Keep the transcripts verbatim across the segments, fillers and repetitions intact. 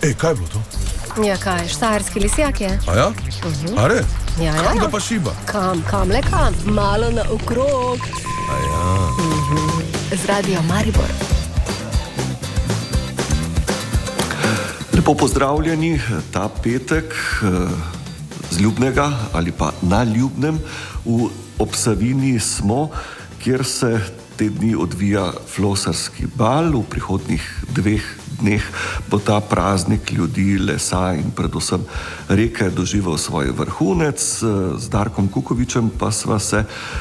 Ej, kaj je bilo to? Ja, kaj, štajerski lisjak je. A ja? Uh-huh. A res? Ja, ja. Kam ga pa šiba? Kam, kam, le kam, malo na okrog. A ja. Uh-huh. Z Radio Maribor. Lepo pozdravljeni ta petek z Ljubnega ali pa na Ljubnem. V Obsavini smo, kjer se te dni odvija Flosarski bal. V prihodnjih dveh dneh bo ta praznik ljudi, lesa in predvsem reke doživel svoj vrhunec. Z Darkom Kukovičem pa sva se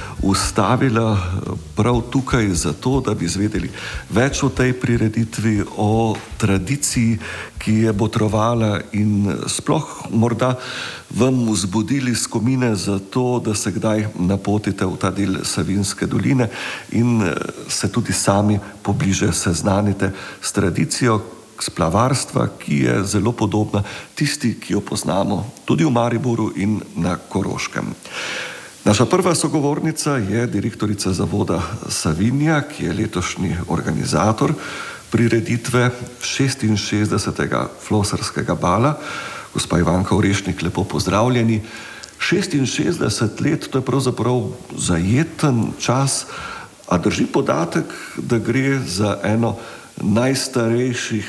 ustavila prav tukaj zato, da bi izvedeli več o tej prireditvi, o tradiciji, ki je botrovala in sploh morda vam vzbudili skomine za to, da se kdaj napotite v ta del Savinjske doline in se tudi sami pobliže seznanite s tradicijo splavarstva, ki je zelo podobna tisti, ki jo poznamo tudi v Mariboru in na Koroškem. Naša prva sogovornica je direktorica zavoda Savinja, ki je letošnji organizator prireditve šestinšestdesetega Flosarskega bala. Gospa Ivanka Orešnik, lepo pozdravljeni. šestinšestdeset let, to je pravzaprav zajeten čas, a drži podatek, da gre za eno najstarejših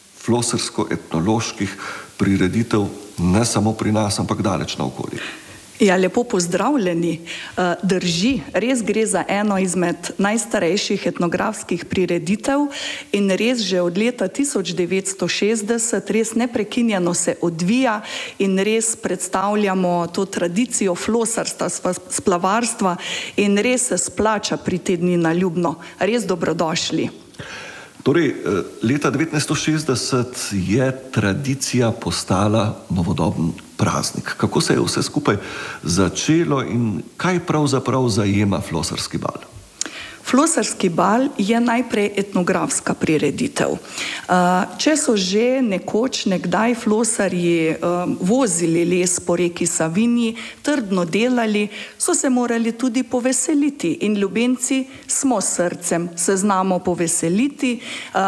flosarsko-etnoloških prireditev ne samo pri nas, ampak daleč naokoli. Ja, lepo pozdravljeni. Drži, res gre za eno izmed najstarejših etnografskih prireditev in res že od leta tisoč devetsto šestdeset res neprekinjeno se odvija in res predstavljamo to tradicijo flosarstva, splavarstva in res se splača pri te dni na Ljubno. Res dobrodošli. Torej, leta devetnajststo šestdeset je tradicija postala novodoben praznik. Kako se je vse skupaj začelo in kaj pravzaprav zajema Flosarski bal? Flosarski bal je najprej etnografska prireditev. Če so že nekoč nekdaj flosarji vozili les po reki Savinji, trdno delali, so se morali tudi poveseliti in Ljubenci smo srcem, se znamo poveseliti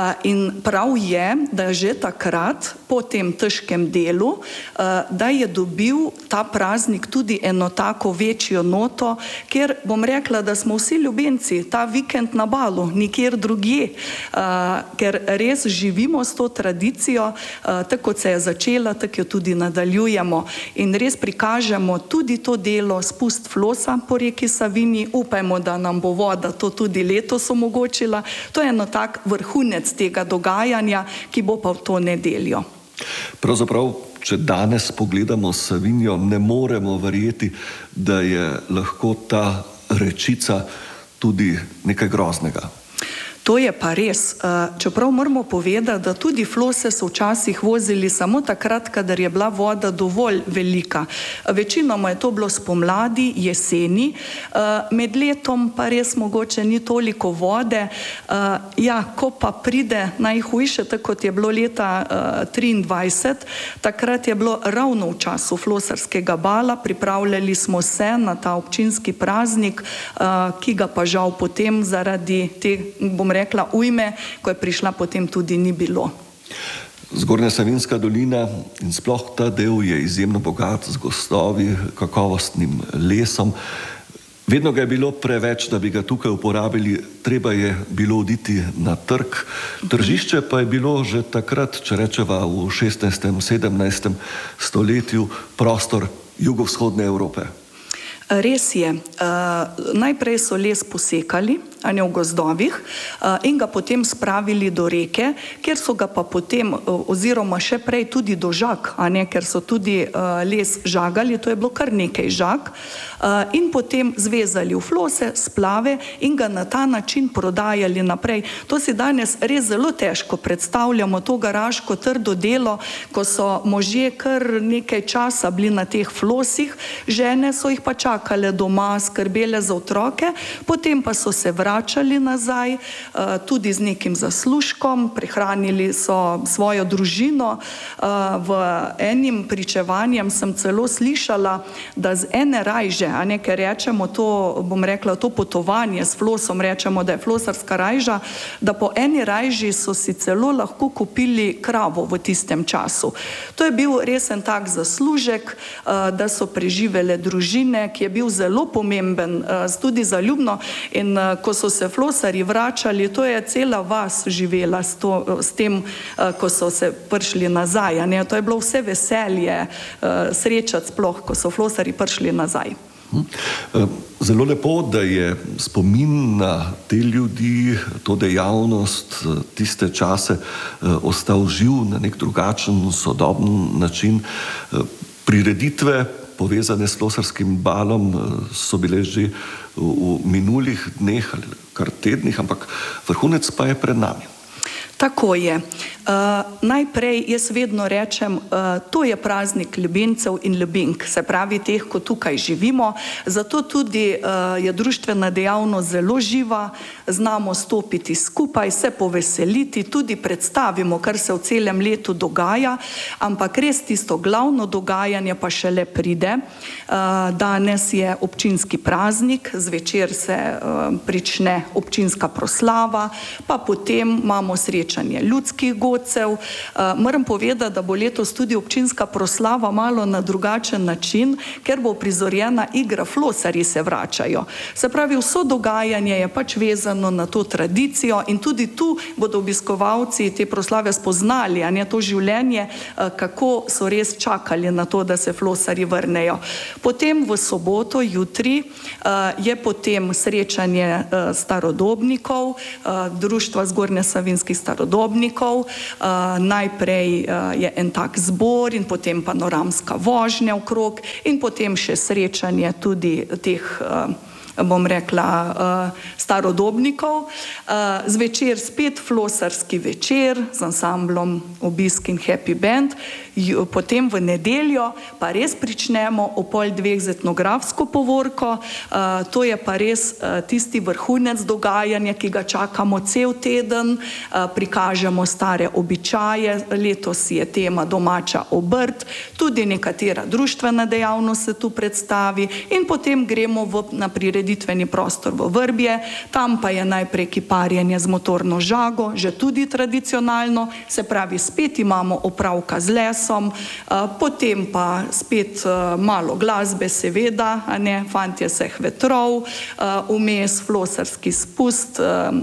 in prav je, da že takrat po tem težkem delu, da je dobil ta praznik tudi eno tako večjo noto, ker bom rekla, da smo vsi Ljubenci ta vikend na balu, nikjer drugje, uh, ker res živimo s to tradicijo, uh, tako kot se je začela, tako jo tudi nadaljujemo in res prikažemo tudi to delo spust flosa po reki Savinji. Upajmo, da nam bo voda to tudi letos omogočila. To je eno tak vrhunec tega dogajanja, ki bo pa v to nedeljo. Pravzaprav, če danes pogledamo Savinjo, ne moremo verjeti, da je lahko ta rečica tudi nekaj groznega. To je pa res. Čeprav moramo povedati, da tudi flose so včasih vozili samo takrat, kadar je bila voda dovolj velika. Večinoma je to bilo spomladi, jeseni, med letom pa res mogoče ni toliko vode. Ja, ko pa pride najhujše, tako kot je bilo leta triindvajset, takrat je bilo ravno v času Flosarskega bala, pripravljali smo se na ta občinski praznik, ki ga pa žal potem zaradi te, bom rekla, ujme, ko je prišla, potem tudi ni bilo. Zgornja Savinjska dolina in sploh ta del je izjemno bogat z gozdovi, kakovostnim lesom. Vedno ga je bilo preveč, da bi ga tukaj uporabili, treba je bilo oditi na trg. Tržišče pa je bilo že takrat, če rečeva v šestnajstem, sedemnajstem stoletju, prostor jugovzhodne Evrope. Res je. Najprej so les posekali, a ne v gozdovih, in ga potem spravili do reke, kjer so ga pa potem, oziroma še prej tudi do žag, a ne, ker so tudi les žagali, to je bilo kar nekaj žag, in potem zvezali v flose, splave in ga na ta način prodajali naprej. To si danes res zelo težko predstavljamo, to garaško trdo delo, ko so možje kar nekaj časa bili na teh flosih, žene so jih pa čakali čakale doma, skrbele za otroke, potem pa so se vračali nazaj, tudi z nekim zaslužkom, prehranili so svojo družino. V enim pričevanjem sem celo slišala, da z ene rajže, a ne, ker rečemo to, bom rekla, to potovanje s flosom, rečemo, da je flosarska rajža, da po eni rajži so si celo lahko kupili kravo v tistem času. To je bil resen tak zaslužek, da so preživele družine, ki je bil zelo pomemben tudi za Ljubno, in ko so se flosarji vračali, to je cela vas živela s, to, s tem, ko so se prišli nazaj. Ne? To je bilo vse veselje srečati sploh, ko so flosarji prišli nazaj. Zelo lepo, da je spomin na te ljudi, to dejavnost, tiste čase ostal živ na nek drugačen, sodoben način. Prireditve povezane s flosarskim balom so bile že v minulih dneh ali kar tednih, ampak vrhunec pa je pred nami. Tako je. Uh, najprej jaz vedno rečem, uh, to je praznik ljubljencev in ljubink, se pravi teh, ko tukaj živimo, zato tudi uh, je društvena dejavnost zelo živa, znamo stopiti skupaj, se poveseliti, tudi predstavimo, kar se v celem letu dogaja, ampak res tisto glavno dogajanje pa šele pride. Uh, danes je občinski praznik, zvečer se uh, prične občinska proslava, pa potem imamo srečanje ljudskih godcev. Moram povedati, da bo letos tudi občinska proslava malo na drugačen način, ker bo prizorjena igra Flosarji se vračajo. Se pravi, vso dogajanje je pač vezano na to tradicijo in tudi tu bodo obiskovalci te proslave spoznali, a ne to življenje, kako so res čakali na to, da se Flosarji vrnejo. Potem v soboto, jutri, je potem srečanje starodobnikov, Društva zgornjesavinjskih starodobnikov. Uh, najprej uh, je en tak zbor in potem panoramska vožnja okrog in potem še srečanje tudi teh, uh, bom rekla, uh, starodobnikov. Uh, zvečer spet flosarski večer z ansamblom Obisk in Happy Band. Potem v nedeljo pa res pričnemo o pol dveh z etnografsko povorko. Uh, to je pa res uh, tisti vrhunec dogajanja, ki ga čakamo cel teden. Uh, prikažemo stare običaje, letos je tema domača obrt, tudi nekatera društvena dejavnost se tu predstavi in potem gremo v, na prireditveni prostor v Vrbje. Tam pa je najprej kiparjenje z motorno žago, že tudi tradicionalno, se pravi spet imamo opravka z lesom. Potem pa spet malo glasbe, seveda, a ne, fantje vseh vetrov, vmes flosarski spust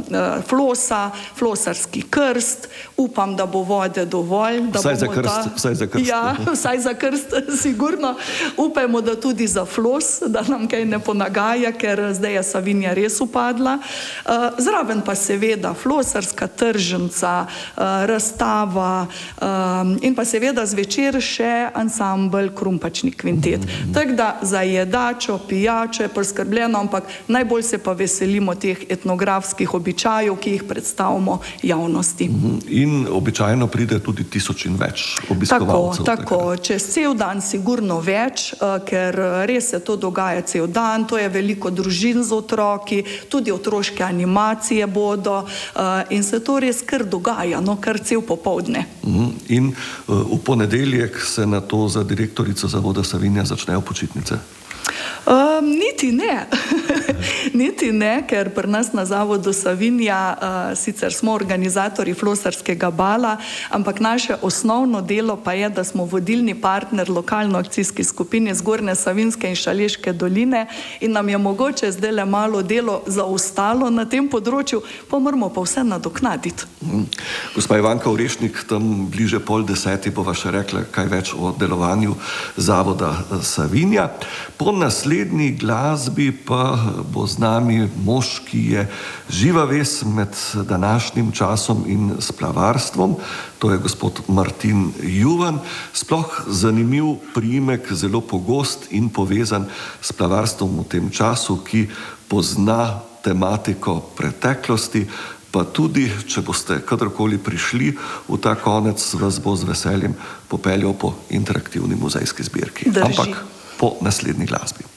flosa, flosarski krst, upam, da bo vode dovolj. Da vsaj za krst, ta... vsaj za krst. Ja, vsaj za krst, sigurno. Upajmo, da tudi za flos, da nam kaj ne ponagaja, ker zdaj je Savinja res upadla. Zraven pa seveda flosarska tržnica, razstava in pa seveda zvečer še ansambl Krumpačni kvintet. Mm-hmm. Tako da za jedačo, pijačo je priskrbljeno, ampak najbolj se pa veselimo teh etnografskih običajev, ki jih predstavimo javnosti. Mm-hmm. In običajno pride tudi tisoč in več obiskovalcev. Tako, tako. Čez cel dan sigurno več, ker res se to dogaja cel dan, to je veliko družin z otroki, tudi otroške animacije bodo in se to res kar dogaja, no, kar cel popoldne. Mm-hmm. In uh, v ponedeljek se na to za direktorico Zavoda Savinja začnejo počitnice? Um, niti ne, niti ne, ker pri nas na Zavodu Savinja uh, sicer smo organizatorji flosarskega bala, ampak naše osnovno delo pa je, da smo vodilni partner lokalno akcijski skupini Zgornje Savinjske in Šaleške doline in nam je mogoče zdaj le malo delo zaostalo na tem področju, pa moramo pa vse nadoknaditi. Mm. Gospa Ivanka Orešnik, tam bliže pol deseti bova še rekla kaj več o delovanju Zavoda Savinja. Po naslednji glasbi pa bo z nami mož, ki je živa vez med današnjim časom in splavarstvom. To je gospod Martin Juvan. Sploh zanimiv priimek, zelo pogost in povezan s splavarstvom v tem času, ki pozna tematiko preteklosti, pa tudi, če boste kadarkoli prišli v ta konec, vas bo z veseljem popeljal po interaktivni muzejski zbirki. Drži. Ampak po naslednji glasbi.